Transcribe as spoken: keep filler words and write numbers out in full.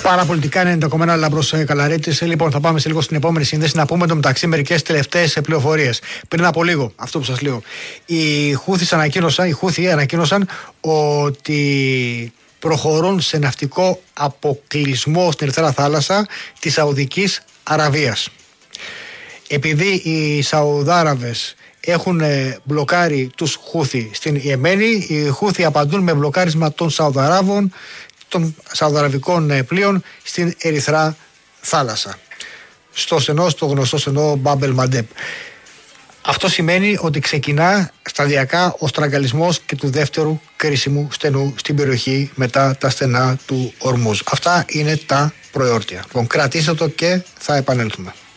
Παραπολιτικά ενενήντα κόμμα ένα Λάμπρος Καλαρίτης. Λοιπόν, θα πάμε σε λίγο στην επόμενη σύνδεση να πούμε το μεταξύ μερικές τελευταίες πληροφορίες. Πριν από λίγο, αυτό που σας λέω, οι Χούθις ανακοίνωσαν, οι Χούθοι ανακοίνωσαν ότι προχωρούν σε ναυτικό αποκλεισμό στην Ερυθρά Θάλασσα της Σαουδικής Αραβίας. Επειδή οι Σαουδάραβες έχουν μπλοκάρει τους Χούθι στην Ιεμένη, οι Χούθι απαντούν με μπλοκάρισμα των Σαουδαράβων, των Σαουδαραβικών πλοίων στην Ερυθρά Θάλασσα, στο στενό, στο γνωστό στενό Μπάμπελ Μαντέπ. Αυτό σημαίνει ότι ξεκινά σταδιακά ο στραγγαλισμός και του δεύτερου κρίσιμου στενού στην περιοχή μετά τα στενά του Ορμούζ. Αυτά είναι τα προεόρτια. Λοιπόν, κρατήστε το και θα επανέλθουμε.